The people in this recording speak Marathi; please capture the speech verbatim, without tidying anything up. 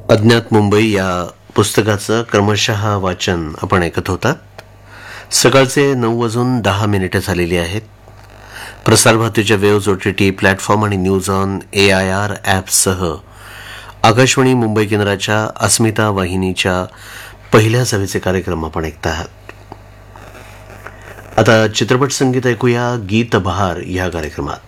अज्ञात मुंबई या पुस्तकाचं क्रमशः वाचन आपण ऐकत होतात. सकाळचे नऊ वाजून दहा मिनिटं झालेली आहेत. प्रसारभारतीच्या waves, O T T platform आणि news on A I R ॲपसह Akashvani Mumbai केंद्राच्या अस्मिता वाहिनीच्या पहिल्या सभेचे कार्यक्रम आपण ऐकत आहात. आता चित्रपट संगीत ऐकूया गीत बहार या कार्यक्रमात.